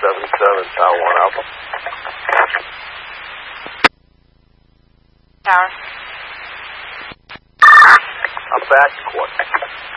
77, Tower 1 Alpha. Tower. I'm back, Court.